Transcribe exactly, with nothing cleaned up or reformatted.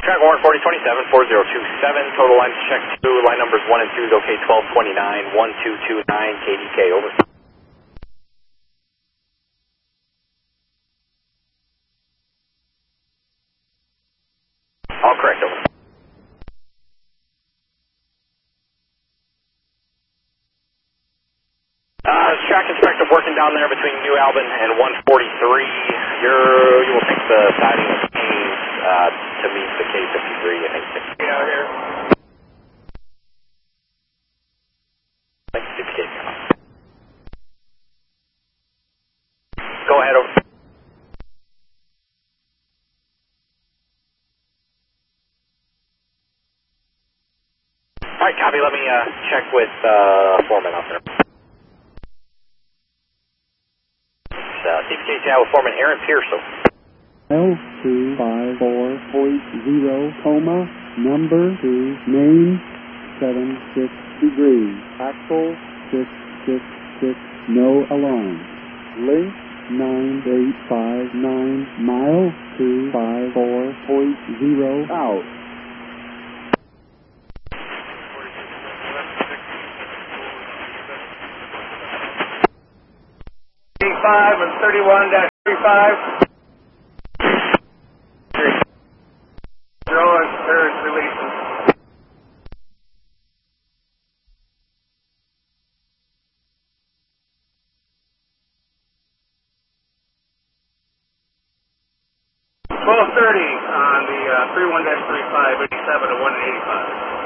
Track one forty twenty-seven, four zero two seven, total lines check two, line numbers one and two is okay, twelve twenty-nine, one two two nine, K D K, over. All correct, over. Uh, track inspector working down there between New Albin and one forty-three. You're, you will think the siding is changed uh, to meet the K fifty-three, I think. Get out here. six K. Go ahead, over. All right, copy. Let me uh, check with uh, foreman out there. Uh, C P K Tower Foreman Aaron Pierce. L two five four point zero, coma, number two, main, seven six degrees, axle, six six six, no alarm, length, nine eight five nine, mile, two five four point zero, out. five and thirty-one dash thirty-five. Zero and third releases. twelve thirty on the uh, thirty-one dash thirty-five, eighty-seven to one eighty-five.